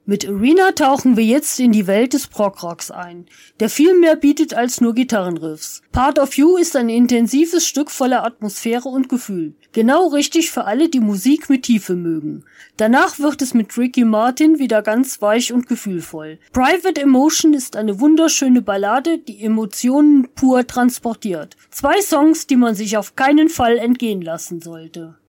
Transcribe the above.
Mit Arena tauchen wir jetzt in die Welt des Prog-Rocks ein, der viel mehr bietet als nur Gitarrenriffs. Part of You ist ein intensives Stück voller Atmosphäre und Gefühl. Genau richtig für alle, die Musik mit Tiefe mögen. Danach wird es mit Ricky Martin wieder ganz weich und gefühlvoll. Private Emotion ist eine wunderschöne Ballade, die Emotionen pur transportiert. 2 Songs, die man sich auf keinen Fall entgehen lassen sollte.